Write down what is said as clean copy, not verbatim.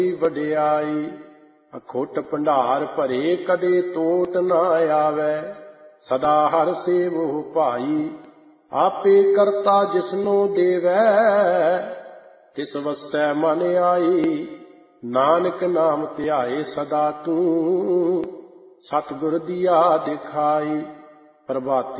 ਵਡਿਆਈ। ਅਖੁੱਟ ਭੰਡਾਰ ਭਰੇ ਕਦੇ ਟੋਟ ਨਾ ਆਵੈ, ਸਦਾ ਹਰਿ ਸੇਵਹੁ ਭਾਈ। ਆਪੇ ਕਰਤਾ ਜਿਸਨੋ ਦੇਵੈ, ਤਿਸ ਵਸੈ ਮਨ ਆਈ। ਨਾਨਕ ਨਾਮ ਧਿਆਏ ਸਦਾ ਤੂੰ, ਸਤਿਗੁਰ ਦੀਆ ਦਿਖਾਈ। ਪ੍ਰਭਾਤੀ।